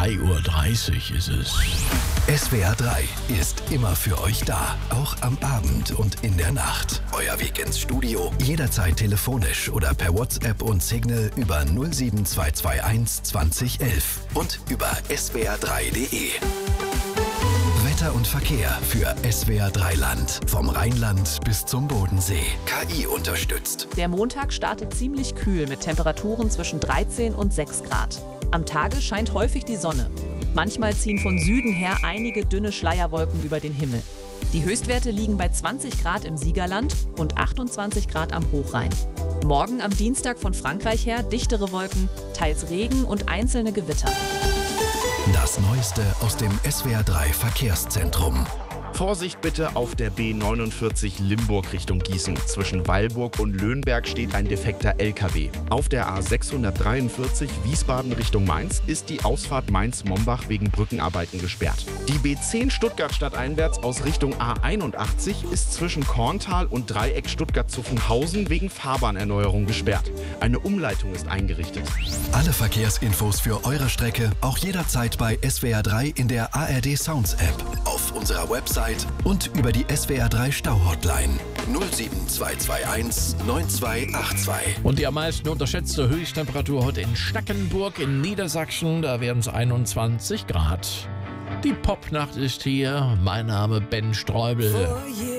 3:30 Uhr ist es. SWR 3 ist immer für euch da, auch am Abend und in der Nacht. Euer Weg ins Studio, jederzeit telefonisch oder per WhatsApp und Signal über 07221 2011 und über swr3.de. Wetter und Verkehr für SWR 3 Land. Vom Rheinland bis zum Bodensee. KI unterstützt. Der Montag startet ziemlich kühl mit Temperaturen zwischen 13 und 6 Grad. Am Tage scheint häufig die Sonne. Manchmal ziehen von Süden her einige dünne Schleierwolken über den Himmel. Die Höchstwerte liegen bei 20 Grad im Siegerland und 28 Grad am Hochrhein. Morgen am Dienstag von Frankreich her dichtere Wolken, teils Regen und einzelne Gewitter. Das Neueste aus dem SWR 3 Verkehrszentrum. Vorsicht bitte auf der B49 Limburg Richtung Gießen. Zwischen Weilburg und Löhnberg steht ein defekter LKW. Auf der A643 Wiesbaden Richtung Mainz ist die Ausfahrt Mainz-Mombach wegen Brückenarbeiten gesperrt. Die B10 Stuttgart stadteinwärts aus Richtung A81 ist zwischen Korntal und Dreieck Stuttgart-Zuffenhausen wegen Fahrbahnerneuerung gesperrt. Eine Umleitung ist eingerichtet. Alle Verkehrsinfos für eure Strecke auch jederzeit bei SWR 3 in der ARD Sounds App, auf unserer Website und über die SWR 3 Stau-Hotline 07221 9282. Und die am meisten unterschätzte Höchsttemperatur heute in Stackenburg in Niedersachsen, da werden es 21 Grad. Die Popnacht ist hier, mein Name Ben Streubel.